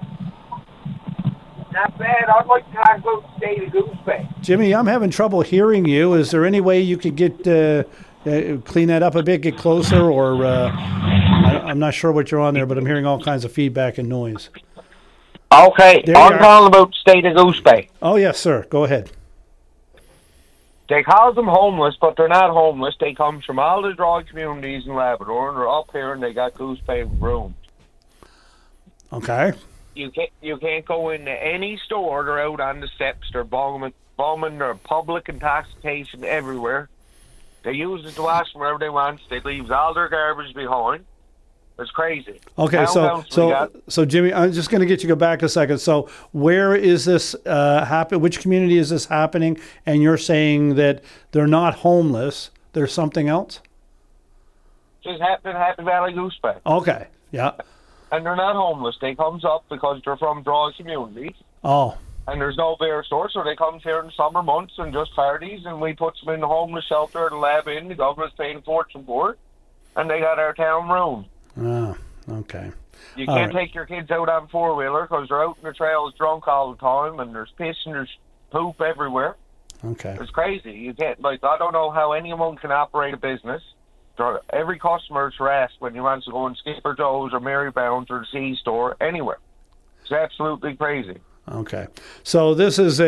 Not bad. I'd like to talk about the state of Goose Bay. Jimmy, I'm having trouble hearing you. Is there any way you could get clean that up a bit, get closer, or I'm not sure what you're on there, but I'm hearing all kinds of feedback and noise. Okay, I'm calling about the state of Goose Bay. Oh, yes, sir. Go ahead. They call them homeless, but they're not homeless. They come from all the dry communities in Labrador, and they're up here, and they got Goose Bay rooms. Okay. You can't go into any store. They're out on the steps. They're bombing. They're public intoxication everywhere. They use it to wash wherever they want. They leave all their garbage behind. It's crazy. Okay, so Jimmy, I'm just going to get you to go back a second. So where is this happen? Which community is this happening? And you're saying that they're not homeless. There's something else? Just happened in Happy Valley Goose Bay. Okay, yeah. And they're not homeless. They comes up because they're from dry communities. Oh. And there's no bear store, so they comes here in summer months and just parties, and we put them in the homeless shelter at the Lab Inn. The government's paying a fortune for it, and they got our town room. Oh, okay. You can't take your kids out on four-wheeler because they're out in the trails drunk all the time, and there's piss and there's poop everywhere. Okay. It's crazy. You can't, I don't know how anyone can operate a business. Every customer is harassed when he wants to go in Skipper Joe's or Marybounds or the C-store, anywhere. It's absolutely crazy. Okay, so this is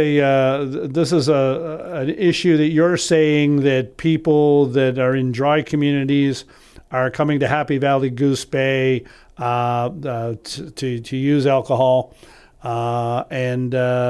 an issue that you're saying that people that are in dry communities are coming to Happy Valley Goose Bay to use alcohol, and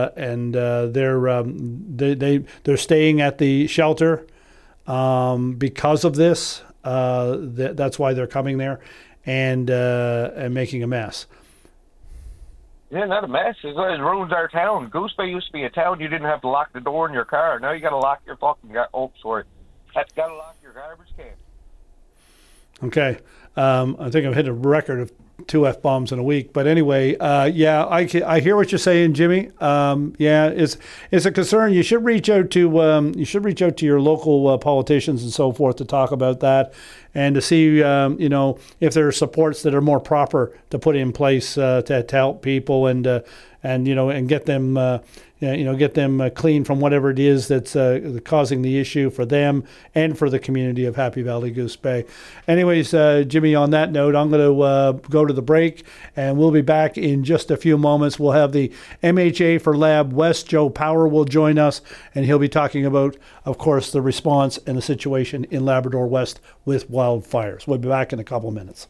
they're staying at the shelter because of this. That's why they're coming there and making a mess. Yeah, not a mess. It ruins our town. Goose Bay used to be a town. You didn't have to lock the door in your car. Now you got to lock your fucking got to lock your garbage can. Okay. I think I've hit a record of 2 F-bombs in a week. But anyway, yeah, I hear what you're saying, Jimmy. Yeah, it's a concern. You should reach out to your local politicians and so forth to talk about that and to see if there are supports that are more proper to put in place to help people and get them get them clean from whatever it is that's causing the issue for them and for the community of Happy Valley Goose Bay. Anyways, Jimmy, on that note, I'm going to go to the break, and we'll be back in just a few moments. We'll have the MHA for Lab West, Joe Power, will join us, and he'll be talking about, of course, the response and the situation in Labrador West with wildfires. We'll be back in a couple of minutes.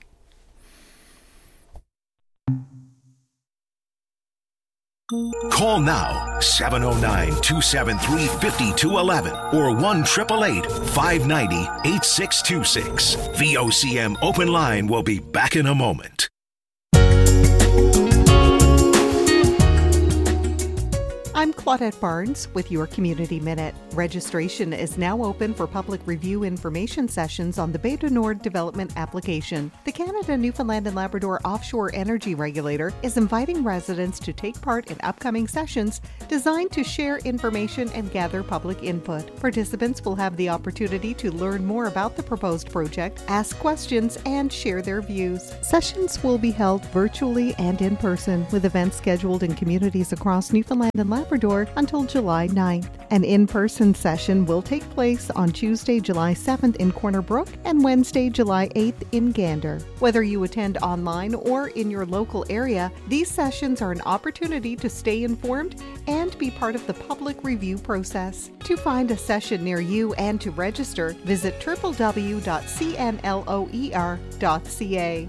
Call now, 709-273-5211 or 1-888-590-8626. VOCM Open Line will be back in a moment. I'm Claudette Barnes with your Community Minute. Registration is now open for public review information sessions on the Bay du Nord development application. The Canada, Newfoundland and Labrador Offshore Energy Regulator is inviting residents to take part in upcoming sessions designed to share information and gather public input. Participants will have the opportunity to learn more about the proposed project, ask questions, and share their views. Sessions will be held virtually and in person, with events scheduled in communities across Newfoundland and Labrador until July 9th. An in-person session will take place on Tuesday, July 7th in Corner Brook and Wednesday, July 8th in Gander. Whether you attend online or in your local area, these sessions are an opportunity to stay informed and be part of the public review process. To find a session near you and to register, visit www.cnloer.ca.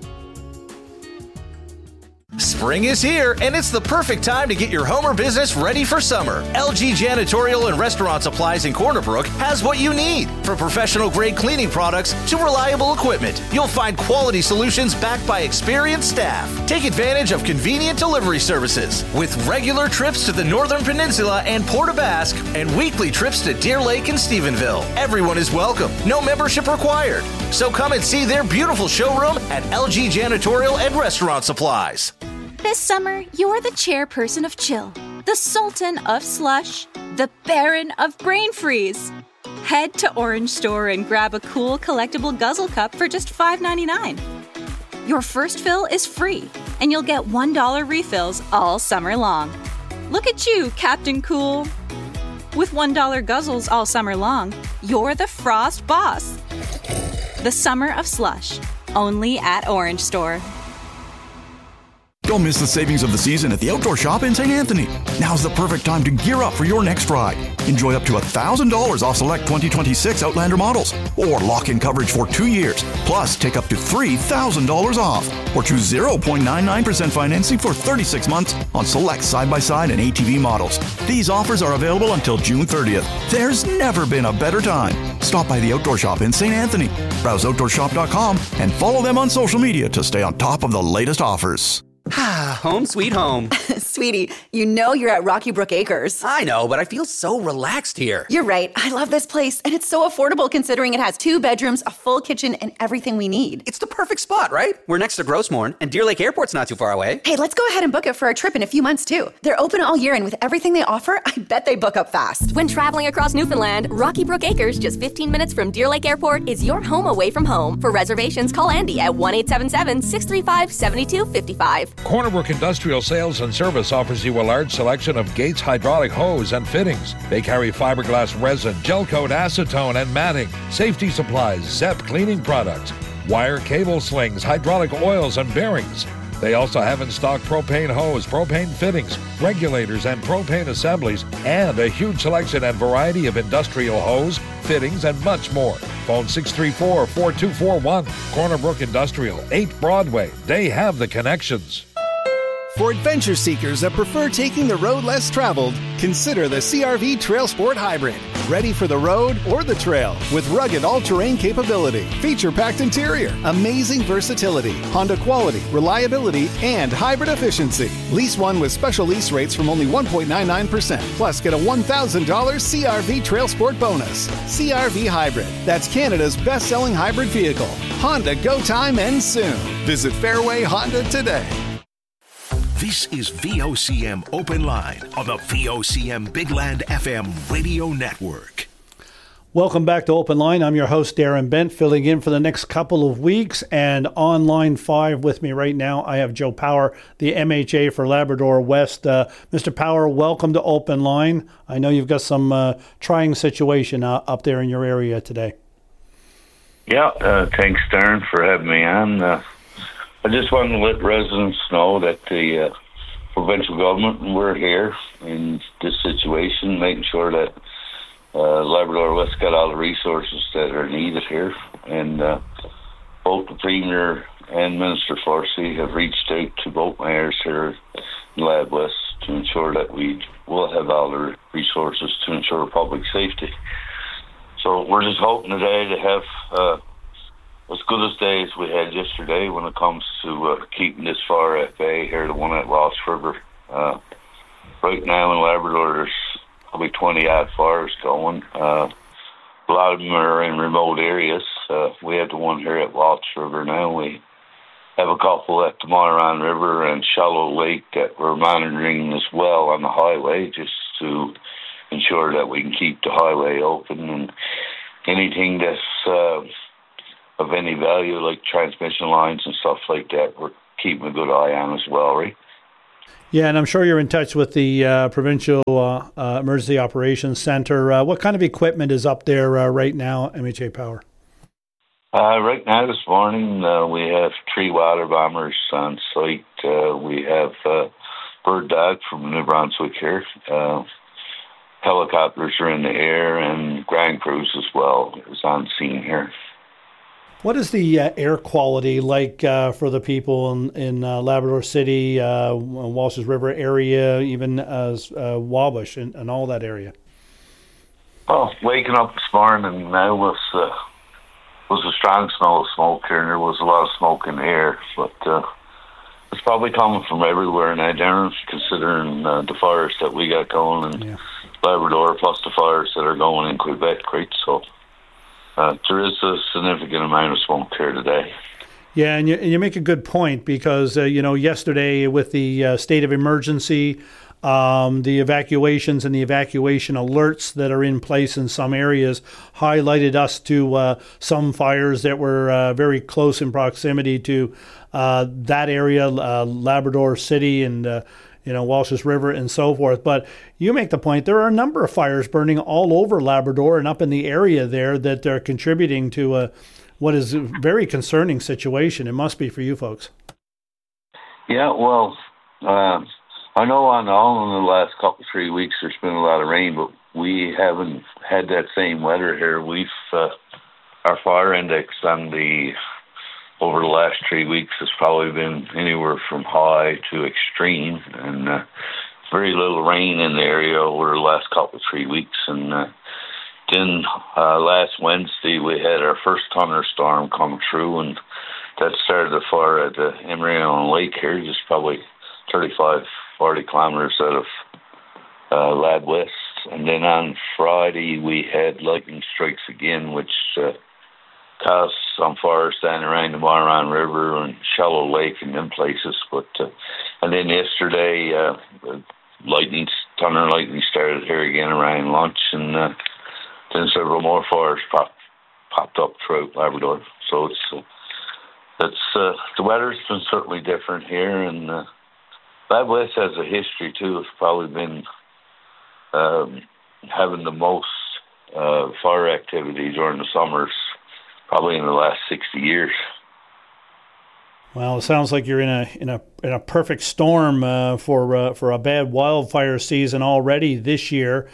Spring is here, and it's the perfect time to get your home or business ready for summer. LG Janitorial and Restaurant Supplies in Corner Brook has what you need. From professional-grade cleaning products to reliable equipment, you'll find quality solutions backed by experienced staff. Take advantage of convenient delivery services with regular trips to the Northern Peninsula and Port aux Basques and weekly trips to Deer Lake and Stephenville. Everyone is welcome. No membership required. So come and see their beautiful showroom at LG Janitorial and Restaurant Supplies. This summer, you're the chairperson of Chill, the sultan of slush, the baron of brain freeze. Head to Orange Store and grab a cool collectible guzzle cup for just $5.99. Your first fill is free, and you'll get $1 refills all summer long. Look at you, Captain Cool. With $1 guzzles all summer long, you're the Frost boss. The summer of slush, only at Orange Store. Don't miss the savings of the season at the Outdoor Shop in St. Anthony. Now's the perfect time to gear up for your next ride. Enjoy up to $1,000 off select 2026 Outlander models, or lock-in coverage for 2 years. Plus, take up to $3,000 off, or choose 0.99% financing for 36 months on select side-by-side and ATV models. These offers are available until June 30th. There's never been a better time. Stop by the Outdoor Shop in St. Anthony. Browse OutdoorShop.com and follow them on social media to stay on top of the latest offers. Home sweet home. Sweetie, you know you're at Rocky Brook Acres. I know, but I feel so relaxed here. You're right. I love this place, and it's so affordable considering it has 2 bedrooms, a full kitchen, and everything we need. It's the perfect spot, right? We're next to Grossmorn, and Deer Lake Airport's not too far away. Hey, let's go ahead and book it for our trip in a few months, too. They're open all year, and with everything they offer, I bet they book up fast. When traveling across Newfoundland, Rocky Brook Acres, just 15 minutes from Deer Lake Airport, is your home away from home. For reservations, call Andy at 1-877-635-7255. Corner Brook Industrial Sales and Service offers you a large selection of Gates hydraulic hose and fittings. They carry fiberglass resin, gel coat, acetone, and matting, safety supplies, ZEP cleaning products, wire cable slings, hydraulic oils, and bearings. They also have in stock propane hose, propane fittings, regulators, and propane assemblies, and a huge selection and variety of industrial hose, fittings, and much more. Phone 634-4241. Corner Brook Industrial, 8 Broadway. They have the connections. For adventure seekers that prefer taking the road less traveled, consider the CR-V Trail Sport Hybrid. Ready for the road or the trail with rugged all-terrain capability, feature-packed interior, amazing versatility, Honda quality, reliability, and hybrid efficiency. Lease one with special lease rates from only 1.99%. Plus, get a $1,000 CR-V Trail Sport bonus. CR-V Hybrid. That's Canada's best-selling hybrid vehicle. Honda Go Time ends soon. Visit Fairway Honda today. This is VOCM Open Line on the VOCM Big Land FM radio network. Welcome back to Open Line. I'm your host, Darren Bent, filling in for the next couple of weeks. And on line 5 with me right now, I have Joe Power, the MHA for Labrador West. Mr. Power, welcome to Open Line. I know you've got some trying situation up there in your area today. Yeah, thanks, Darren, for having me on. I just want to let residents know that the provincial government, we're here in this situation, making sure that Labrador West got all the resources that are needed here. And both the Premier and Minister Forsey have reached out to both mayors here in Lab West to ensure that we will have all the resources to ensure public safety. So we're just hoping today to have as good as day as we had yesterday when it comes to keeping this fire at bay here, the one at Ross River. right now in Labrador, there's probably 20-odd fires going. A lot of them are in remote areas. We have the one here at Walsh River now. We have a couple at the Moran River and Shallow Lake that we're monitoring as well on the highway, just to ensure that we can keep the highway open. And anything that's of any value, like transmission lines and stuff like that, we're keeping a good eye on as well, right? Yeah, and I'm sure you're in touch with the Provincial Emergency Operations Center. What kind of equipment is up there right now, MHA Power? Right now, this morning, we have 3 water bombers on site. We have Bird Dog from New Brunswick here. Helicopters are in the air, and ground crews as well is on scene here. What is the air quality like for the people in Labrador City, Walsh's River area, even Wabash and all that area? Oh, waking up this morning now was a strong smell of smoke here, and there was a lot of smoke in the air. But it's probably coming from everywhere now, Darren, considering the fires that we got going in Labrador, plus the fires that are going in Quebec, right? So there is a significant amount of smoke here today. Yeah, and you make a good point because, yesterday with the state of emergency, the evacuations and the evacuation alerts that are in place in some areas highlighted us to some fires that were very close in proximity to that area, Labrador City and Walsh's River and so forth. But you make the point there are a number of fires burning all over Labrador and up in the area there that are contributing to what is a very concerning situation. It must be for you folks. Yeah, well, I know on all in the last couple 3 weeks there's been a lot of rain, but we haven't had that same weather here. We've our fire index over the last 3 weeks has probably been anywhere from high to extreme, and very little rain in the area over the last couple 3 weeks. And then last Wednesday we had our first thunderstorm come through, and that started a fire at the Emery Lake here, just probably 35-40 kilometers out of Lad West. And then on Friday we had lightning strikes again, which caused some fires down around the Moran River and Shallow Lake and them places. But and then yesterday thunder and lightning started here again around lunch, and then several more fires popped up throughout Labrador. So it's the weather's been certainly different here, and Lad West has a history too. It's probably been having the most fire activity during the summers, probably in the last 60 years. Well, it sounds like you're in a perfect storm for a bad wildfire season already this year.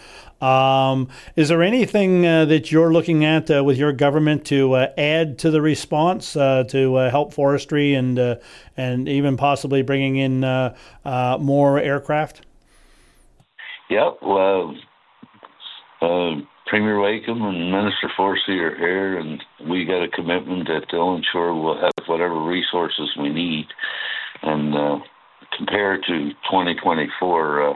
Is there anything that you're looking at with your government to add to the response to help forestry and even possibly bringing in more aircraft? Yeah, well, Premier Wakeham and Minister Forsey are here, and we got a commitment that they'll ensure we'll have whatever resources we need. And compared to 2024,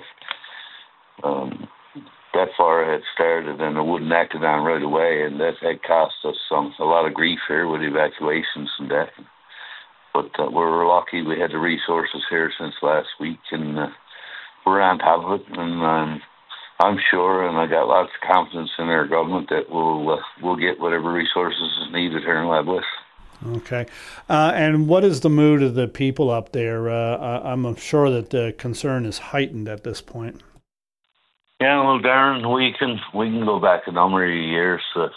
that fire had started and it wouldn't act it on right away, and that had cost us a lot of grief here with evacuations and that. But we're lucky we had the resources here since last week, and we're on top of it. And I'm sure, and I got lots of confidence in our government that we'll get whatever resources is needed here in Lad West. Okay. And what is the mood of the people up there? I'm sure that the concern is heightened at this point. Yeah, well, Darren, we can go back a number of years.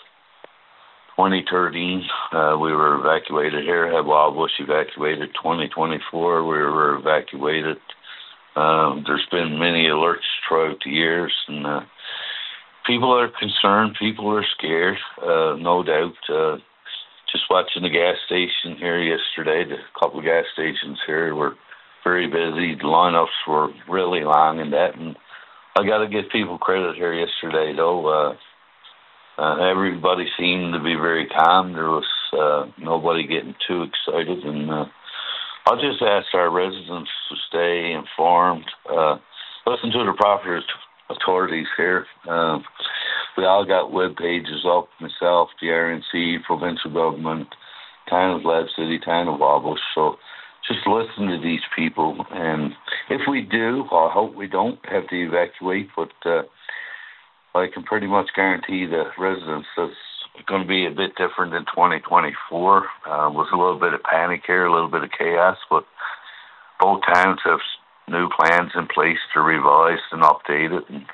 2013, we were evacuated here. Had Wabash evacuated. 2024, we were evacuated. There's been many alerts throughout the years, and people are concerned. People are scared, no doubt. Just watching the gas station here yesterday, the couple of gas stations here were very busy. The lineups were really long and that. And I got to give people credit here yesterday, though. Everybody seemed to be very calm. There was nobody getting too excited, and I'll just ask our residents to stay informed. listen to the proper authorities here. We all got web pages up, myself, the RNC, provincial government, town of Glebe City, town of Wabash. So just listen to these people. And if we do, I hope we don't have to evacuate, but I can pretty much guarantee the residents that it's going to be a bit different in 2024. With a little bit of panic here, a little bit of chaos, but both towns have new plans in place to revise and update it. And